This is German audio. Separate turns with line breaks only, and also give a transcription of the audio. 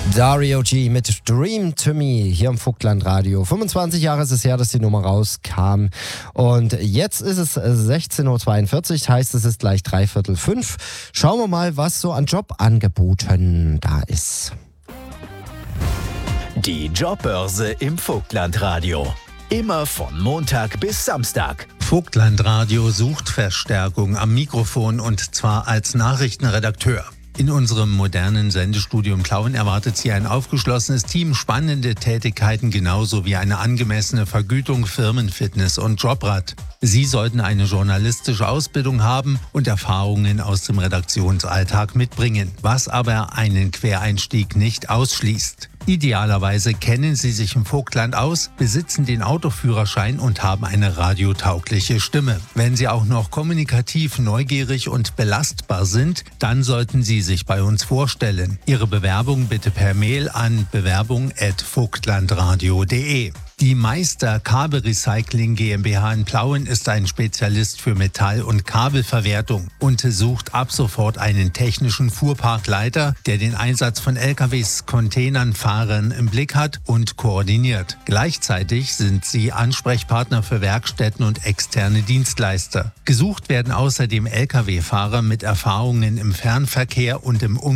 Dario G mit Dream to Me hier im Vogtland Radio. 25 Jahre ist es her, dass die Nummer rauskam. Und jetzt ist es 16.42 Uhr, heißt es ist gleich 4:45. Schauen wir mal, was so an Jobangeboten da ist.
Die Jobbörse im Vogtland Radio. Immer von Montag bis Samstag.
Vogtland Radio sucht Verstärkung am Mikrofon und zwar als Nachrichtenredakteur. In unserem modernen Sendestudio in Plauen erwartet Sie ein aufgeschlossenes Team, spannende Tätigkeiten genauso wie eine angemessene Vergütung, Firmenfitness und Jobrat. Sie sollten eine journalistische Ausbildung haben und Erfahrungen aus dem Redaktionsalltag mitbringen, was aber einen Quereinstieg nicht ausschließt. Idealerweise kennen Sie sich im Vogtland aus, besitzen den Autoführerschein und haben eine radiotaugliche Stimme. Wenn Sie auch noch kommunikativ, neugierig und belastbar sind, dann sollten Sie sich bei uns vorstellen. Ihre Bewerbung bitte per Mail an bewerbung@vogtlandradio.de. Die Meister Kabelrecycling GmbH in Plauen ist ein Spezialist für Metall- und Kabelverwertung und sucht ab sofort einen technischen Fuhrparkleiter, der den Einsatz von LKWs, Containern, Fahrern im Blick hat und koordiniert. Gleichzeitig sind sie Ansprechpartner für Werkstätten und externe Dienstleister. Gesucht werden außerdem LKW-Fahrer mit Erfahrungen im Fernverkehr und im